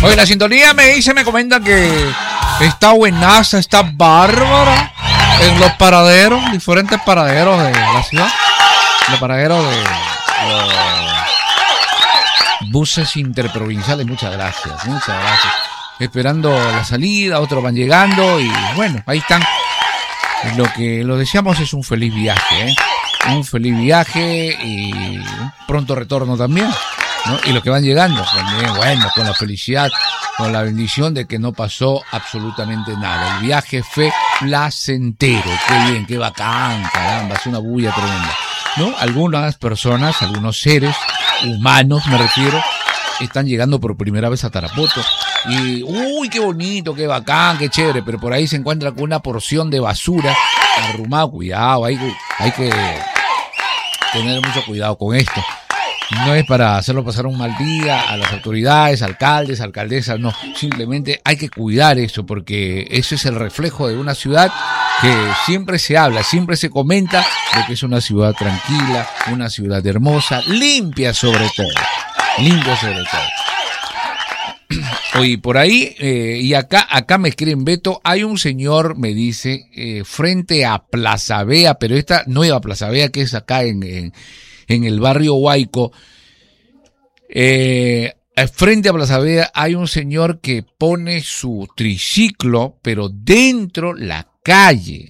Oye, la sintonía me comenta que está buenaza, está bárbara en los paraderos, diferentes paraderos de la ciudad. Los paraderos de los buses interprovinciales. Muchas gracias. Esperando la salida, otros van llegando y bueno, ahí están. Lo que lo deseamos es un feliz viaje, un feliz viaje y un pronto retorno también, ¿no? Y los que van llegando también, bueno, con la felicidad, con la bendición de que no pasó absolutamente nada. El viaje fue placentero. Qué bien, qué bacán, caramba, es una bulla tremenda, ¿no? Algunas personas, algunos seres humanos, me refiero, están llegando por primera vez a Tarapoto y uy, qué bonito, qué bacán, qué chévere, pero por ahí se encuentra con una porción de basura arrumada. Cuidado, hay que tener mucho cuidado con esto. No es para hacerlo pasar un mal día a las autoridades, alcaldes, alcaldesas, no, simplemente hay que cuidar eso porque eso es el reflejo de una ciudad que siempre se habla, siempre se comenta de que es una ciudad tranquila, una ciudad hermosa, limpia sobre todo. Oye, por ahí, y acá me escriben, Beto, hay un señor, me dice, frente a Plaza Vea, pero esta nueva Plaza Vea que es acá en el barrio Huayco, frente a Plaza Vea hay un señor que pone su triciclo, pero dentro la calle.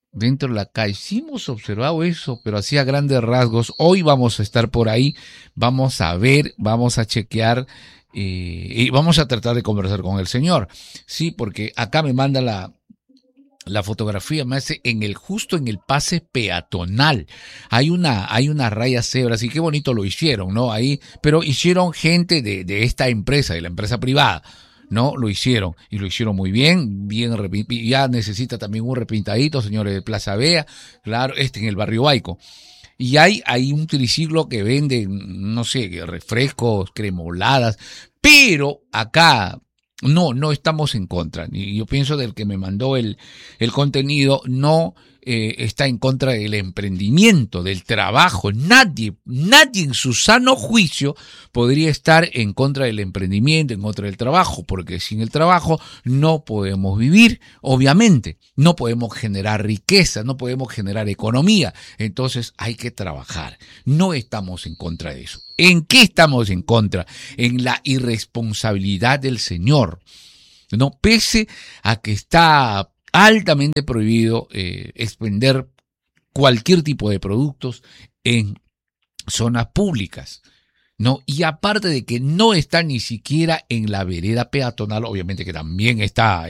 Sí hemos observado eso, pero así a grandes rasgos. Hoy vamos a estar por ahí, vamos a ver, vamos a chequear y vamos a tratar de conversar con el señor. Sí, porque acá me manda la fotografía, me hace justo en el pase peatonal. Hay una raya cebra, así que bonito lo hicieron, ¿no? Ahí, pero hicieron gente de esta empresa, de la empresa privada. No, lo hicieron, y lo hicieron muy bien, ya necesita también un repintadito, señores de Plaza Vea, claro, en el barrio Huayco. Y hay un triciclo que vende, no sé, refrescos, cremoladas, pero acá no estamos en contra. Y yo pienso del que me mandó el contenido, no está en contra del emprendimiento, del trabajo. Nadie en su sano juicio podría estar en contra del emprendimiento, en contra del trabajo, porque sin el trabajo no podemos vivir, obviamente. No podemos generar riqueza, no podemos generar economía. Entonces hay que trabajar. No estamos en contra de eso. ¿En qué estamos en contra? En la irresponsabilidad del señor. No, pese a que está altamente prohibido expender cualquier tipo de productos en zonas públicas, ¿no? Y aparte de que no está ni siquiera en la vereda peatonal, obviamente que también está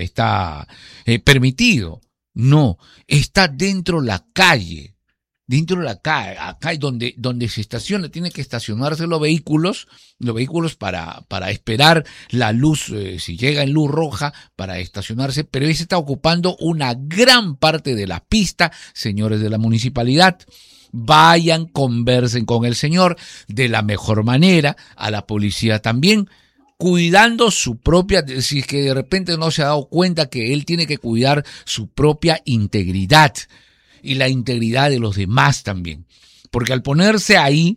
permitido, no, está dentro de la calle. Acá es donde se estaciona, tiene que estacionarse los vehículos para esperar la luz, si llega en luz roja, para estacionarse, pero ahí se está ocupando una gran parte de la pista, señores de la municipalidad. Vayan, conversen con el señor de la mejor manera, a la policía también, cuidando su propia, si es que de repente no se ha dado cuenta que él tiene que cuidar su propia integridad. Y la integridad de los demás también. Porque al ponerse ahí,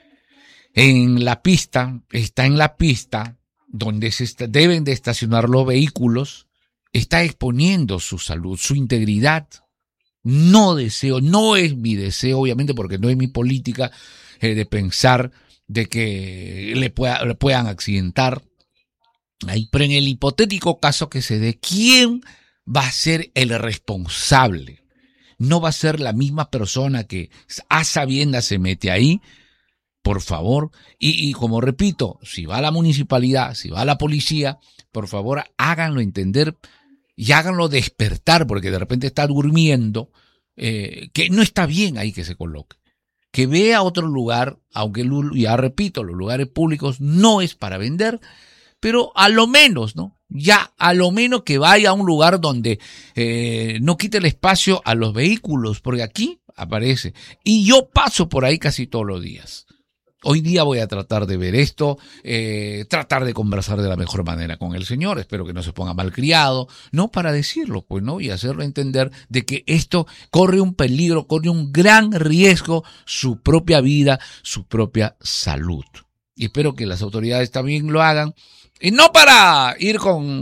está en la pista, donde deben de estacionar los vehículos, está exponiendo su salud, su integridad. No es mi deseo, obviamente, porque no es mi política de pensar de que le puedan accidentar. Ahí, pero en el hipotético caso que se dé, ¿quién va a ser el responsable? No va a ser la misma persona que a sabiendas se mete ahí, por favor. Y como repito, si va a la municipalidad, si va a la policía, por favor háganlo entender y háganlo despertar, porque de repente está durmiendo, que no está bien ahí que se coloque. Que vea otro lugar, aunque ya repito, los lugares públicos no es para vender, pero a lo menos, ¿no? Ya, a lo menos que vaya a un lugar donde no quite el espacio a los vehículos, porque aquí aparece. Y yo paso por ahí casi todos los días. Hoy día voy a tratar de ver esto, tratar de conversar de la mejor manera con el señor. Espero que no se ponga malcriado, no para decirlo, pues, ¿no? Y hacerlo entender de que esto corre un peligro, corre un gran riesgo, su propia vida, su propia salud. Y espero que las autoridades también lo hagan, Y no para ir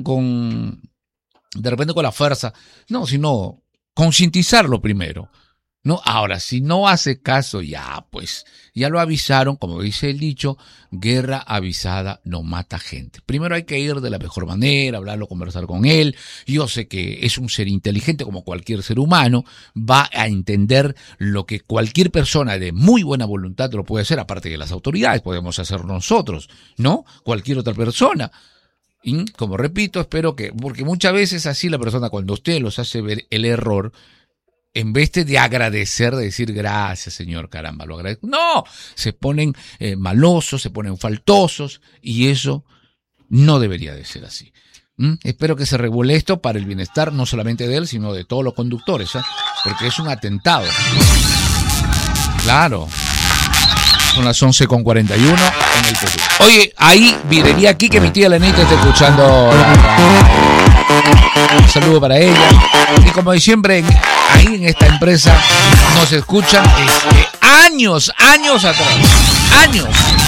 de repente con la fuerza, no, sino concientizarlo primero. No, ahora, si no hace caso, ya, pues, ya lo avisaron, como dice el dicho, guerra avisada no mata gente. Primero hay que ir de la mejor manera, hablarlo, conversar con él. Yo sé que es un ser inteligente como cualquier ser humano, va a entender lo que cualquier persona de muy buena voluntad lo puede hacer, aparte de las autoridades, podemos hacer nosotros, ¿no? Cualquier otra persona. Y, como repito, espero que, porque muchas veces así la persona, cuando usted los hace ver el error, en vez de agradecer, de decir gracias, señor, caramba, lo agradezco. No, se ponen malosos, se ponen faltosos y eso no debería de ser así. Espero que se regule esto para el bienestar no solamente de él, sino de todos los conductores, porque es un atentado. Claro. Son las 11:41 en el Perú. Oye, ahí diría aquí que mi tía Lenita está escuchando. Un saludo para ella. Y como siempre, ahí en esta empresa nos escuchan años atrás. Años.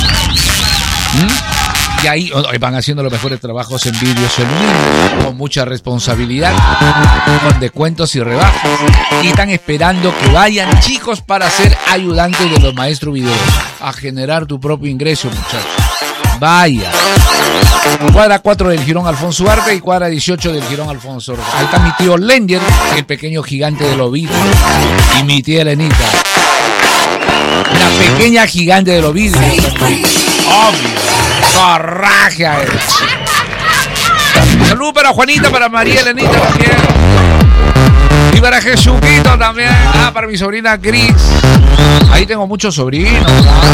Y ahí van haciendo los mejores trabajos en vídeos sonidos, con mucha responsabilidad, con descuentos y rebajas. Y están esperando que vayan chicos para ser ayudantes de los maestros videos, a generar tu propio ingreso, muchachos. Vaya. Cuadra 4 del Jirón Alfonso Ugarte y cuadra 18 del Jirón Alfonso Ugarte. Ahí está mi tío Lender, el pequeño gigante de los vidrios, y mi tía Elenita, la pequeña gigante de los vidrios. Obvio. Corraje a él. Saludos para Juanita, para María Elenita también. Y para Jesuquito también. Para mi sobrina Cris. Ahí tengo muchos sobrinos.